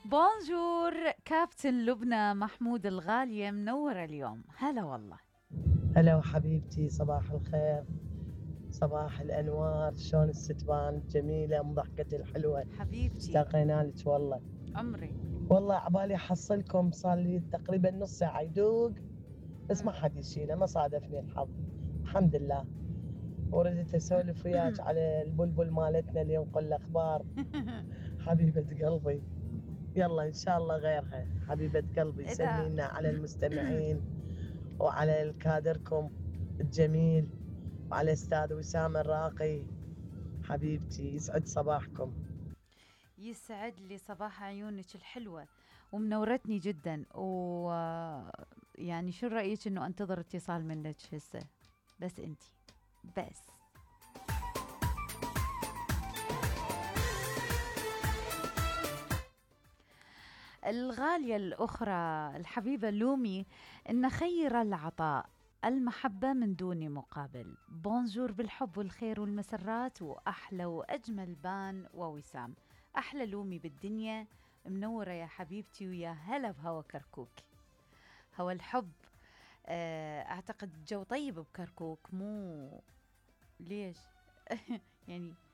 بونجور كابتن لبنى محمود الغالية، منورة اليوم. هلا والله. هلا حبيبتي، صباح الخير، صباح الأنوار. شلون الستبان الجميلة أم ضحكتي الحلوة؟ حبيبتي اشتاقينا لك والله. عمري. والله عبالي أحصلكم، صار لي تقريبا نص ساعة يدوق بس ما مم. حد يشيله، ما صادفني الحظ. الحمد لله. وردت أسولف وياك على البلبل مالتنا اللي ينقل الأخبار. حبيبة قلبي، يلا إن شاء الله غيرها. حبيبة قلبي، إذا سلمينا على المستمعين وعلى كادركم الجميل وعلى أستاذ وسام الراقي. حبيبتي يسعد صباحكم. يسعد لي صباح عيونك الحلوة، ومنورتني جدا. و يعني شو رأيك إنه أنتظر اتصال منك هسه؟ بس أنتي بس. الغالية الأخرى الحبيبة لومي، إن خير العطاء المحبة من دون مقابل. بونجور بالحب والخير والمسرات، وأحلى وأجمل بان ووسام. أحلى لومي بالدنيا، منورة يا حبيبتي، ويا هلا بهوا كركوك. هوا الحب. أعتقد جو طيب بكركوك، مو ليش؟ يعني